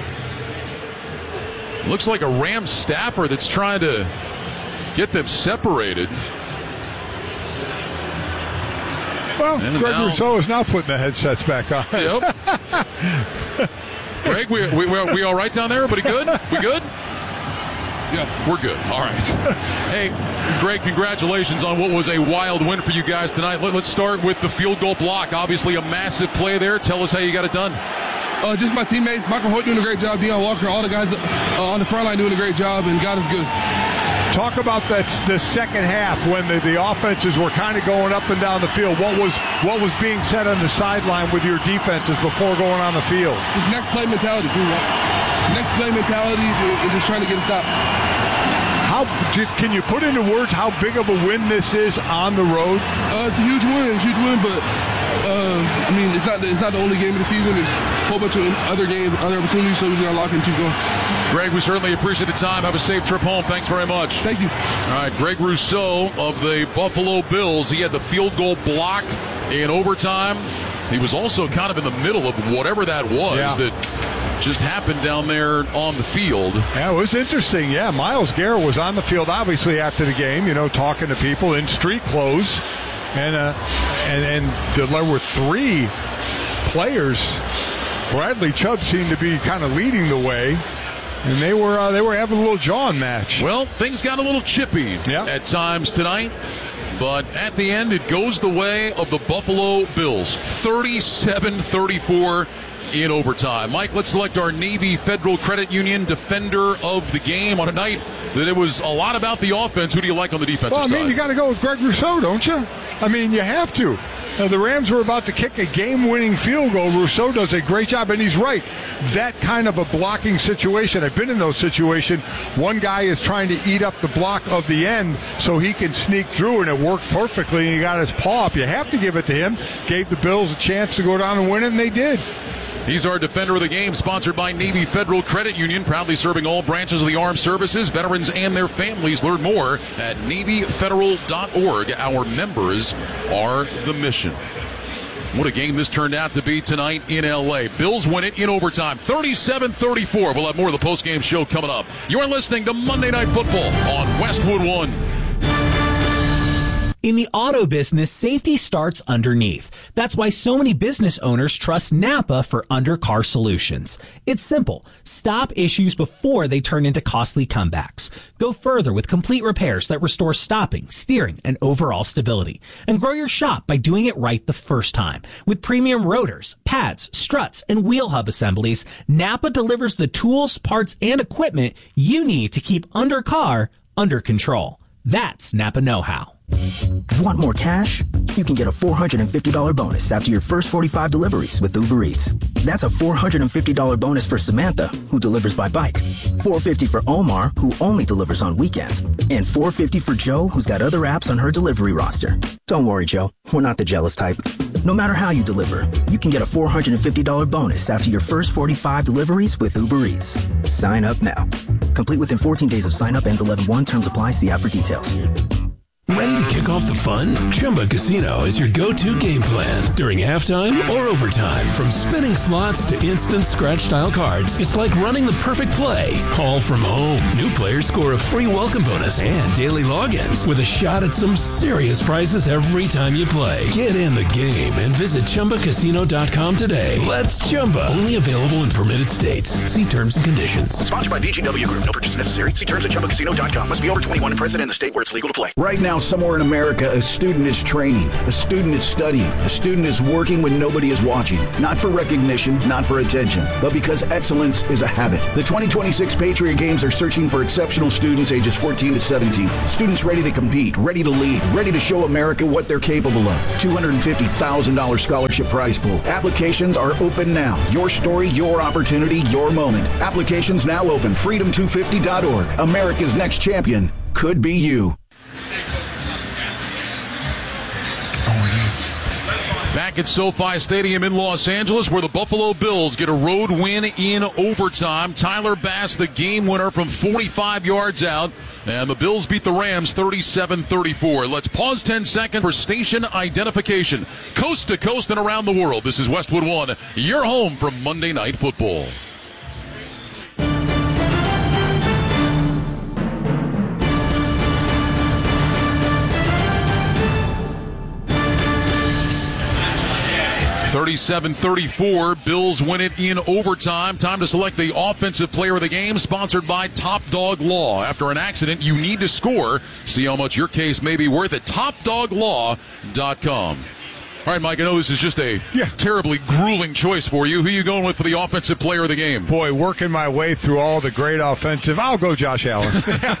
Looks like a Rams staffer that's trying to get them separated. Well, and Greg now, Rousseau is now putting the headsets back on. Yep. Greg, we, we, we, we all right down there? Everybody good? We good? Yeah, we're good. All right. Hey, Greg, congratulations on what was a wild win for you guys tonight. Let, let's start with the field goal block. Obviously a massive play there. Tell us how you got it done. Uh, just my teammates, Michael Hoyt doing a great job, Deion Walker, all the guys uh, on the front line doing a great job, and God is good. Talk about that the second half when the, the offenses were kind of going up and down the field. What was what was being said on the sideline with your defenses before going on the field? Just next play mentality. Next play mentality, and just trying to get a stop. How can you put into words how big of a win this is on the road? Uh, it's a huge win, it's a huge win, but uh, I mean, it's not it's not the only game of the season. There's a whole bunch of other games, other opportunities, so we got to lock and keep going. Greg, we certainly appreciate the time. Have a safe trip home. Thanks very much. Thank you. All right, Greg Rousseau of the Buffalo Bills. He had the field goal block in overtime. He was also kind of in the middle of whatever that was yeah. that just happened down there on the field. Yeah, it was interesting. Yeah, Myles Garrett was on the field, obviously, after the game, you know, talking to people in street clothes. And, uh, and, and there were three players. Bradley Chubb seemed to be kind of leading the way. And they were uh, they were having a little jawing match. Well, things got a little chippy yeah. at times tonight. But at the end, it goes the way of the Buffalo Bills. thirty-seven thirty-four in overtime. Mike, let's select our Navy Federal Credit Union defender of the game on a night that it was a lot about the offense. Who do you like on the defensive well, I mean, side? you got to go with Greg Rousseau, don't you? I mean, you have to. Uh, the Rams were about to kick a game-winning field goal. Rousseau does a great job, and he's right. That kind of a blocking situation, I've been in those situations. One guy is trying to eat up the block of the end so he can sneak through, and it worked perfectly, and he got his paw up. You have to give it to him. Gave the Bills a chance to go down and win it, and they did. He's our defender of the game, sponsored by Navy Federal Credit Union, proudly serving all branches of the armed services, veterans, and their families. Learn more at navy federal dot org. Our members are the mission. What a game this turned out to be tonight in L A. Bills win it in overtime, thirty-seven thirty-four. We'll have more of the postgame show coming up. You're listening to Monday Night Football on Westwood One. In the auto business, safety starts underneath. That's why so many business owners trust Napa for undercar solutions. It's simple. Stop issues before they turn into costly comebacks. Go further with complete repairs that restore stopping, steering, and overall stability. And grow your shop by doing it right the first time. With premium rotors, pads, struts, and wheel hub assemblies, Napa delivers the tools, parts, and equipment you need to keep undercar under control. That's Napa know-how. Want more cash? You can get a four hundred fifty dollars bonus after your first forty-five deliveries with Uber Eats. That's a four hundred fifty dollars bonus for Samantha, who delivers by bike. four hundred fifty dollars for Omar, who only delivers on weekends. And four hundred fifty dollars for Joe, who's got other apps on her delivery roster. Don't worry, Joe. We're not the jealous type. No matter how you deliver, you can get a four hundred fifty dollars bonus after your first forty-five deliveries with Uber Eats. Sign up now. Complete within fourteen days of sign up. Ends eleven one. Terms apply. See app for details. Ready to kick off the fun? Chumba Casino is your go-to game plan during halftime or overtime. From spinning slots to instant scratch-style cards, it's like running the perfect play, all from home. New players score a free welcome bonus and daily logins with a shot at some serious prizes every time you play. Get in the game and visit Chumba Casino dot com today. Let's Chumba. Only available in permitted states. See terms and conditions. Sponsored by V G W Group. No purchase necessary. See terms at Chumba Casino dot com. Must be over twenty-one and present in the state where it's legal to play. Right now, somewhere in America, a student is training, a student is studying, a student is working when nobody is watching. Not for recognition, not for attention, but because excellence is a habit. The twenty twenty-six Patriot Games are searching for exceptional students ages fourteen to seventeen. Students ready to compete, ready to lead, ready to show America what they're capable of. two hundred fifty thousand dollars scholarship prize pool. Applications are open now. Your story, your opportunity, your moment. Applications now open. freedom two fifty dot org. America's next champion could be you. Back at SoFi Stadium in Los Angeles, where the Buffalo Bills get a road win in overtime. Tyler Bass, the game winner from forty-five yards out, and the Bills beat the Rams thirty-seven thirty-four. Let's pause ten seconds for station identification. Coast to coast and around the world, this is Westwood One, your home from Monday Night Football. thirty-seven thirty-four, Bills win it in overtime. Time to select the offensive player of the game, sponsored by Top Dog Law. After an accident, you need to score. See how much your case may be worth at top dog law dot com. All right, Mike, I know this is just a yeah. terribly grueling choice for you. Who are you going with for the offensive player of the game? Boy, working my way through all the great offensive, I'll go Josh Allen.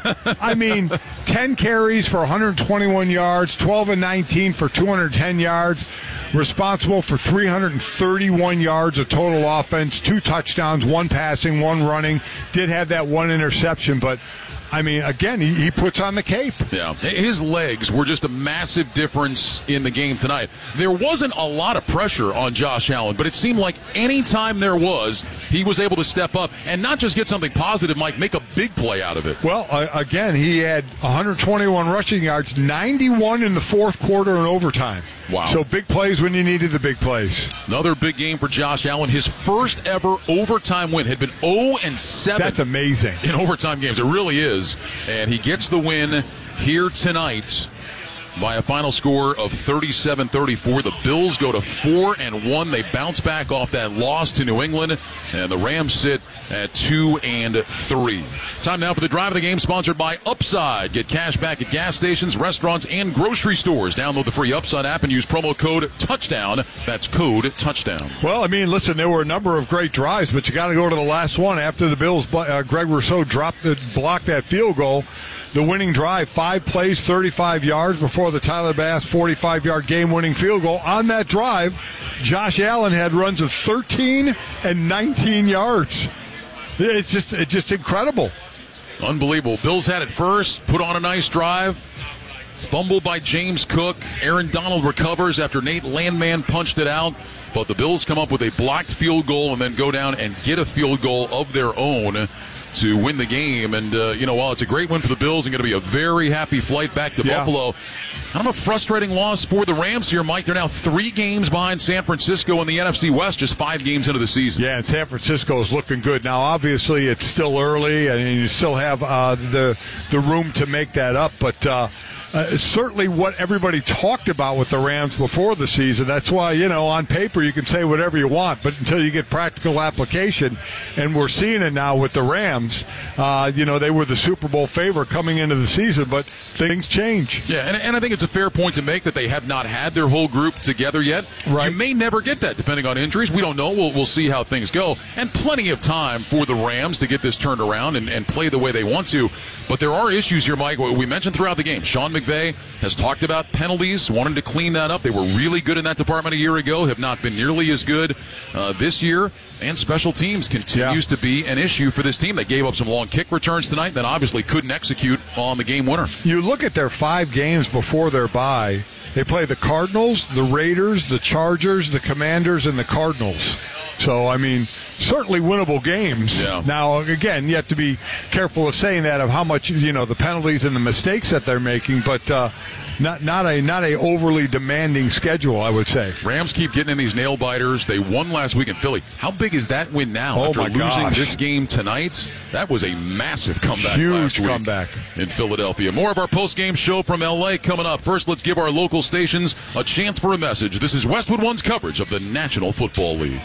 I mean, ten carries for one hundred twenty-one yards, twelve and nineteen for two hundred ten yards, responsible for three hundred thirty-one yards of total offense, two touchdowns, one passing, one running. Did have that one interception, but I mean, again, he, he puts on the cape. Yeah, his legs were just a massive difference in the game tonight. There wasn't a lot of pressure on Josh Allen, but it seemed like any time there was, he was able to step up and not just get something positive, Mike, make a big play out of it. Well, uh, again, he had one hundred twenty-one rushing yards, ninety-one in the fourth quarter and overtime. Wow. So big plays when you needed the big plays. Another big game for Josh Allen. His first ever overtime win. Had been oh and seven. That's amazing. In overtime games. It really is. And he gets the win here tonight by a final score of thirty-seven thirty-four. The Bills go to four and one. They bounce back off that loss to New England, and the Rams sit at two and three. Time now for the drive of the game, sponsored by Upside. Get cash back at gas stations, restaurants, and grocery stores. Download the free Upside app and use promo code Touchdown. That's code Touchdown. Well, I mean, listen, there were a number of great drives, but you got to go to the last one after the Bills. Uh, Greg Rousseau dropped the blocked that field goal. The winning drive, five plays, thirty-five yards before the Tyler Bass forty-five-yard game-winning field goal. On that drive, Josh Allen had runs of thirteen and nineteen yards. It's just it's just incredible. Unbelievable. Bills had it first, put on a nice drive. Fumble by James Cook. Aaron Donald recovers after Nate Landman punched it out. But the Bills come up with a blocked field goal and then go down and get a field goal of their own to win the game. And, uh, you know, while it's a great win for the Bills and going to be a very happy flight back to yeah. Buffalo, kind of a frustrating loss for the Rams here, Mike. They're now three games behind San Francisco in the N F C West, just five games into the season. Yeah, and San Francisco is looking good. Now, obviously, it's still early, and you still have uh, the the room to make that up, but uh, Uh, certainly what everybody talked about with the Rams before the season. That's why, you know, on paper you can say whatever you want, but until you get practical application, and we're seeing it now with the Rams, uh, you know, they were the Super Bowl favorite coming into the season, but things change. Yeah, and, and I think it's a fair point to make that they have not had their whole group together yet. Right. You may never get that, depending on injuries. We don't know. We'll, we'll see how things go. And plenty of time for the Rams to get this turned around and, and play the way they want to. But there are issues here, Mike. We mentioned throughout the game, Sean McVay has talked about penalties, wanting to clean that up. They were really good in that department a year ago, have not been nearly as good uh, this year. And special teams continues yeah. to be an issue for this team. They gave up some long kick returns tonight, then obviously couldn't execute on the game winner. You look at their five games before their bye. They play the Cardinals, the Raiders, the Chargers, the Commanders, and the Cardinals. So, I mean, certainly winnable games. Yeah. Now, again, you have to be careful of saying that, of how much, you know, the penalties and the mistakes that they're making, but uh, not not a not a overly demanding schedule, I would say. Rams keep getting in these nail biters. They won last week in Philly. How big is that win now? Oh, After my losing gosh. this game tonight, that was a massive comeback Huge last week comeback. in Philadelphia. More of our post-game show from L A coming up. First, let's give our local stations a chance for a message. This is Westwood One's coverage of the National Football League.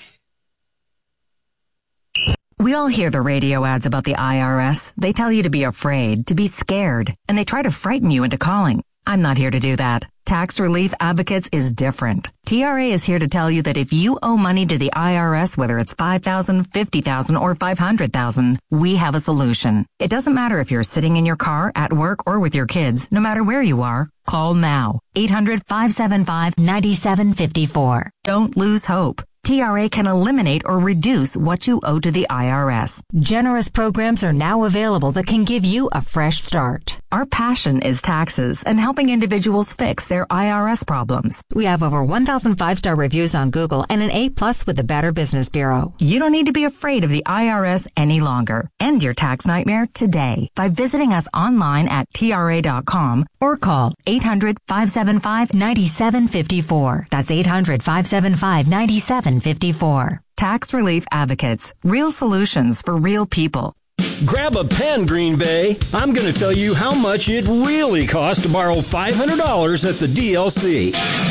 We all hear the radio ads about the I R S. They tell you to be afraid, to be scared, and they try to frighten you into calling. I'm not here to do that. Tax Relief Advocates is different. T R A is here to tell you that if you owe money to the I R S, whether it's five thousand dollars, fifty thousand dollars, or five hundred thousand dollars, we have a solution. It doesn't matter if you're sitting in your car, at work, or with your kids. No matter where you are, call now. eight hundred, five seven five, nine seven five four. Don't lose hope. T R A can eliminate or reduce what you owe to the I R S. Generous programs are now available that can give you a fresh start. Our passion is taxes and helping individuals fix their I R S problems. We have over one thousand five-star reviews on Google and an A plus with the Better Business Bureau. You don't need to be afraid of the I R S any longer. End your tax nightmare today by visiting us online at T R A dot com or call eight hundred, five seven five, nine seven five four. That's eight hundred, five seven five, nine seven five four. Tax Relief Advocates. Real solutions for real people. Grab a pen, Green Bay. I'm going to tell you how much it really costs to borrow five hundred dollars at the D L C.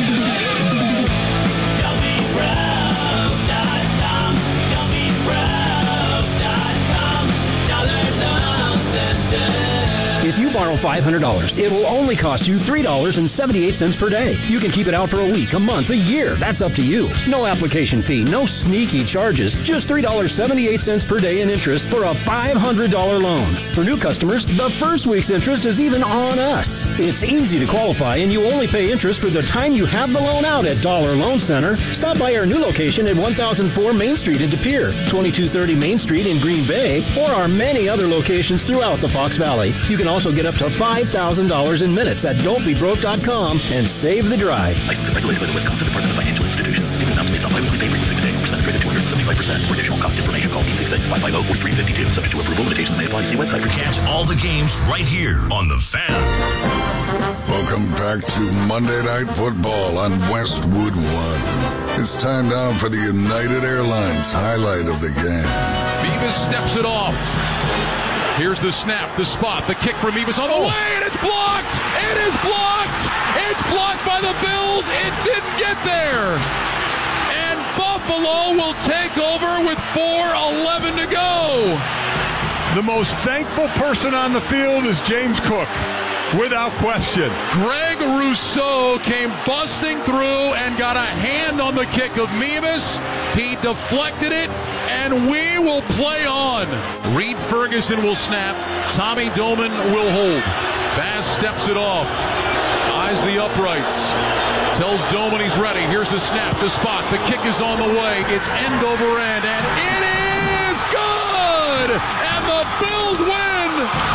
If you borrow five hundred dollars, it will only cost you three dollars and seventy-eight cents per day. You can keep it out for a week, a month, a year. That's up to you. No application fee, no sneaky charges. Just three dollars and seventy-eight cents per day in interest for a five hundred dollars loan. For new customers, the first week's interest is even on us. It's easy to qualify, and you only pay interest for the time you have the loan out at Dollar Loan Center. Stop by our new location at one thousand four Main Street in De Pere, twenty-two thirty Main Street in Green Bay, or our many other locations throughout the Fox Valley. You can also get up to five thousand dollars in minutes at don't be broke dot com and save the drive. Licensed and regulated by the Wisconsin Department of Financial Institutions. Payment amounts based on biweekly pay frequency with annual percentage rate of two hundred seventy-five percent. For additional cost information, call eight six six, five five zero, four three five two. Subject to approval. Limitations may apply. See website for Catch all the games right here on The Fan. Welcome back to Monday Night Football on Westwood One. It's time now for the United Airlines highlight of the game. Beavis steps it off. Here's the snap, the spot, the kick from Beavis on the oh. way, and it's blocked! It is blocked! It's blocked by the Bills. It didn't get there. And Buffalo will take over with four eleven to go. The most thankful person on the field is James Cook, without question. Greg Rousseau came busting through and got a hand on the kick of Beavis. He deflected it, and we will play on. Reed Ferguson will snap. Tommy Doman will hold. Bass steps it off. Eyes the uprights. Tells Doman he's ready. Here's the snap, the spot. The kick is on the way. It's end over end, and it is good! And the Bills win!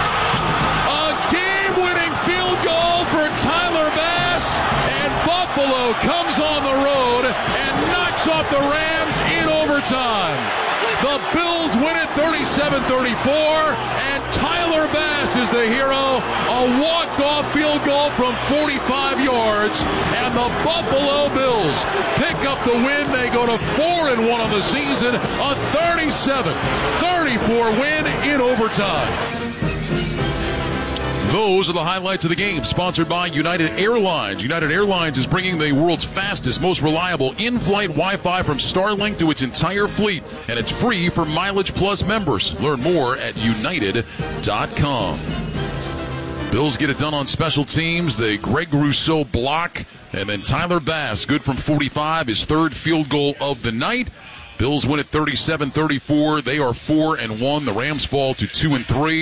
A game-winning field goal for Tyler Bass, and Buffalo comes on the road and knocks off the Rams in overtime. The Bills win it thirty-seven thirty-four, and Tyler Bass is the hero. A walk-off field goal from forty-five yards, and the Buffalo Bills pick up the win. They go to four and one on the season, a thirty-seven thirty-four win in overtime. Those are the highlights of the game, sponsored by United Airlines. United Airlines is bringing the world's fastest, most reliable in-flight Wi-Fi from Starlink to its entire fleet, and it's free for Mileage Plus members. Learn more at united dot com. Bills get it done on special teams. The Greg Rousseau block, and then Tyler Bass, good from forty-five, his third field goal of the night. Bills win it thirty-seven thirty-four. They are four and one. The Rams fall to two and three.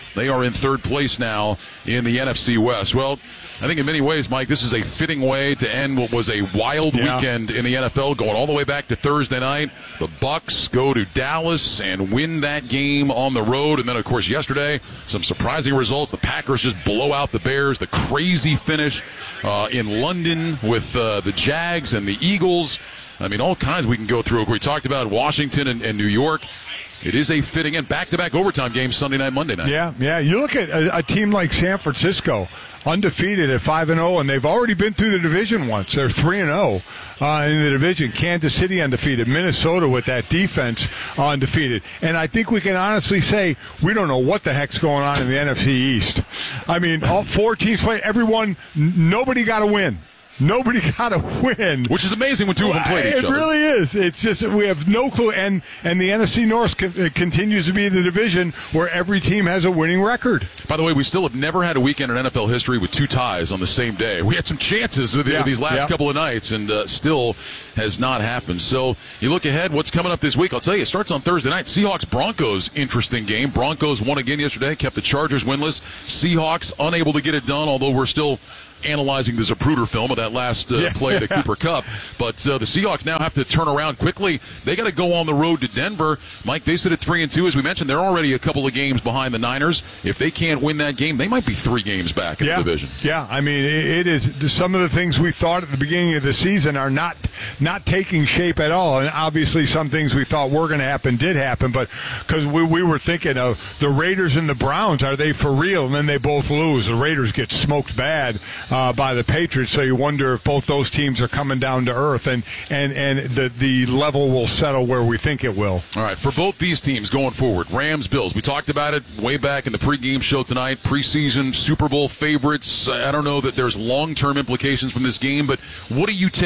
They are in third place now in the N F C West. Well, I think in many ways, Mike, this is a fitting way to end what was a wild yeah. weekend in the N F L, going all the way back to Thursday night. The Bucs go to Dallas and win that game on the road. And then, of course, yesterday, some surprising results. The Packers just blow out the Bears. The crazy finish uh, in London with uh, the Jags and the Eagles. I mean, all kinds we can go through. We talked about Washington and, and New York. It is a fitting end. Back-to-back overtime games Sunday night, Monday night. Yeah, yeah. You look at a, a team like San Francisco, undefeated at five and oh, and they've already been through the division once. They're three and oh uh, in the division. Kansas City undefeated. Minnesota with that defense undefeated. And I think we can honestly say we don't know what the heck's going on in the N F C East. I mean, all four teams play. Everyone, n- nobody got to win. Nobody got to win. Which is amazing when two of them played each it other. It really is. It's just we have no clue. And, and the N F C North co- continues to be the division where every team has a winning record. By the way, we still have never had a weekend in N F L history with two ties on the same day. We had some chances with yeah, these last yeah. couple of nights, and uh, still has not happened. So you look ahead, what's coming up this week? I'll tell you, it starts on Thursday night. Seahawks-Broncos, interesting game. Broncos won again yesterday, kept the Chargers winless. Seahawks unable to get it done, although we're still analyzing the Zapruder film of that last uh, yeah. play to Cooper Kupp. But uh, the Seahawks now have to turn around quickly. They got to go on the road to Denver. Mike, they sit at three and two. As we mentioned, they're already a couple of games behind the Niners. If they can't win that game, they might be three games back in yeah. the division. Yeah, I mean, it is some of the things we thought at the beginning of the season are not not taking shape at all. And obviously some things we thought were going to happen did happen. But because we, we were thinking of the Raiders and the Browns, are they for real? And then they both lose. The Raiders get smoked bad Uh, by the Patriots, so you wonder if both those teams are coming down to earth, and and and the the level will settle where we think it will. All right, for both these teams going forward, Rams, Bills, we talked about it way back in the pregame show tonight. Preseason Super Bowl favorites. I don't know that there's long-term implications from this game, but what do you take?